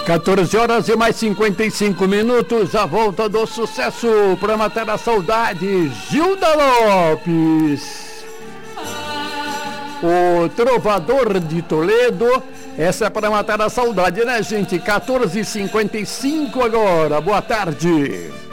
14 horas e mais 55 minutos, a volta do sucesso para matar a saudade, Gilda Lopes. O Trovador de Toledo, essa é para matar a saudade, né, gente? 14h55 agora, boa tarde.